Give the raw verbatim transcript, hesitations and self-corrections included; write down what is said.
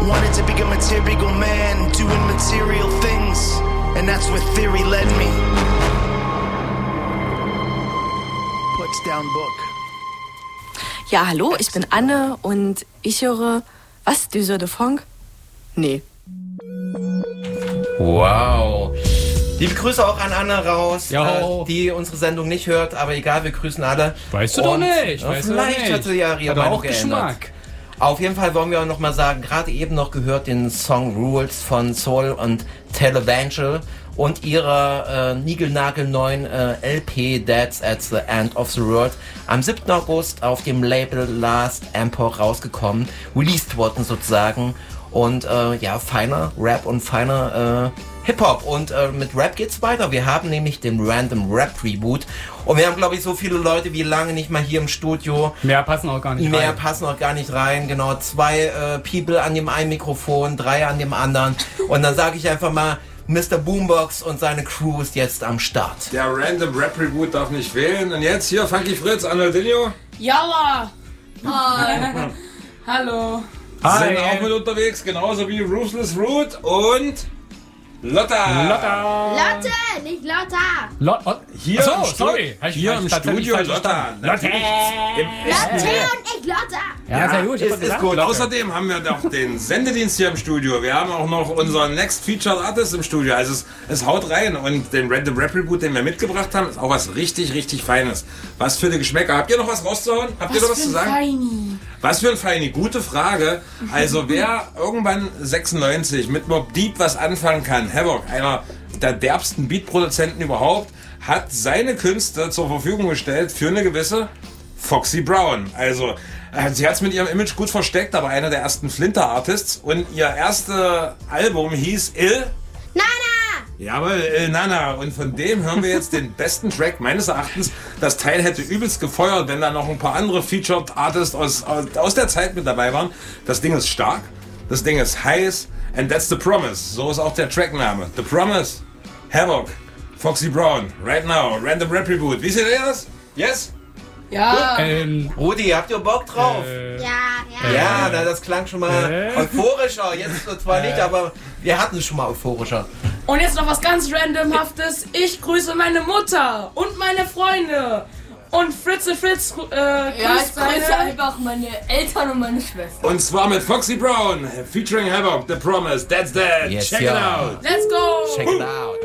Wanted to be a material man, doing material things, and that's where theory led me. Puts down book. Ja, hallo, ich bin Anne und ich höre... Was? Du de Funk? Nee. Wow. Liebe Grüße auch an Anne raus, äh, die unsere Sendung nicht hört, aber egal, wir grüßen alle. Weißt du doch nicht. Ja, weißt vielleicht du doch nicht. hat sie ja ihre Hat Meinung auch geändert. Geschmack. Auf jeden Fall wollen wir auch noch mal sagen, gerade eben noch gehört den Song Rules von Soul und Televangel und ihrer äh, niegelnagelneuen äh, L P That's at the End of the World am siebten August auf dem Label Last Empire rausgekommen, released worden sozusagen. Und äh, ja, feiner Rap und feiner äh, Hip-Hop. Und äh, mit Rap geht's weiter. Wir haben nämlich den Random Rap Reboot. Und wir haben, glaube ich, so viele Leute wie lange nicht mal hier im Studio. Mehr passen auch gar nicht Mehr rein. passen auch gar nicht rein. Genau, zwei äh, People an dem einen Mikrofon, drei an dem anderen. Und dann sage ich einfach mal, Mister Boombox und seine Crew ist jetzt am Start. Der Random Rap Reboot darf nicht fehlen. Und jetzt hier Funky Fritz, Arnoldinho. Jalla! Hi! Hallo! Sind auch mit unterwegs, genauso wie Ruthless Root und Lotta. Lotta. Lotte, nicht Lotta. Lot, Hier Achso, im, Stu- sorry. Hab ich- hier hab im ich tatsächlich Studio falsch Lotta. verstanden. Natürlich. Lotte und ich Lotta. Ja, sehr gut. ich hab Ist, ist gesagt. gut. Außerdem haben wir noch den Sendedienst hier im Studio. Wir haben auch noch unseren Next Featured Artist im Studio. Also es, es haut rein. Und den Random Rap Reboot, den wir mitgebracht haben, ist auch was richtig, richtig Feines. Was für eine Geschmäcker. Habt ihr noch was rauszuhauen? Habt ihr noch was zu sagen? Feini. Was für ein Feini? Gute Frage. Also wer irgendwann sechsundneunzig mit Mobb Deep was anfangen kann, Havoc, einer der derbsten Beatproduzenten überhaupt, hat seine Künste zur Verfügung gestellt für eine gewisse Foxy Brown. Also äh, sie hat es mit ihrem Image gut versteckt, aber einer der ersten Flinter-Artists. Und ihr erstes Album hieß Il... Nana. Jawohl, Il Nana. Und von dem hören wir jetzt den besten Track meines Erachtens. Das Teil hätte übelst gefeuert, wenn da noch ein paar andere Featured Artists aus, aus, aus der Zeit mit dabei waren. Das Ding ist stark, das Ding ist heiß. And that's the promise. So ist auch der Trackname. The Promise. Havoc. Foxy Brown. Right now. Random Rap Reboot. Wie seht ihr das? Yes? Ja. Ähm, Rudi, habt ihr Bock drauf? äh, Ja, ja. Ja, na, das klang schon mal Äh? euphorischer. Jetzt zwar nicht, aber wir hatten es schon mal euphorischer. Und jetzt noch was ganz Randomhaftes. Ich grüße meine Mutter und meine Freunde. Und Fritze Fritz äh, Ja, grüßt ich grüße meine... einfach meine Eltern und meine Schwester. Und zwar mit Foxy Brown. Featuring Havoc. The Promise. That's that. Yes, Check ja. it out. Let's go! Check it out.